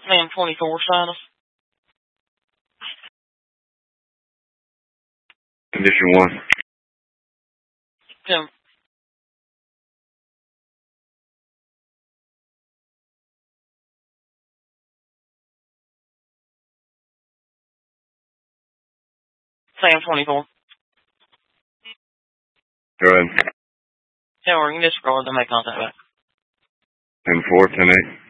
Sam 24, sinus. Condition 1. Tim. Sam 24. Go ahead. Tower, you can disregard them, make contact back. 10-4, 10-8.